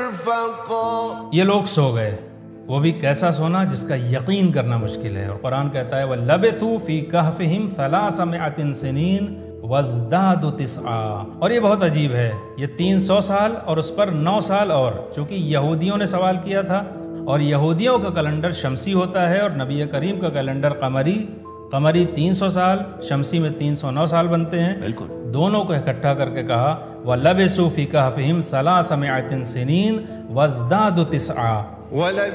مرفقا। ये लोग सो गए, वो भी कैसा सोना जिसका यकीन करना मुश्किल है। और कुरान कहता है वल्लबिथू फी कहफिहिम सलासमिअतिन सिनीन वज़दादु तिस्आ। और ये बहुत अजीब है, ये 300 साल और उस पर 9 साल और, चूँकि यहूदियों ने सवाल किया था और यहूदियों का कैलेंडर शमसी होता है और नबी करीम का कैलेंडर कमरी 300 साल, शमसी में 309 साल बनते हैं। बिल्कुल। दोनों को इकट्ठा करके कहा वल्लबिसू फी कहफिहिम सलासमिअतिन सिनीन वज़दादु तिस्आ।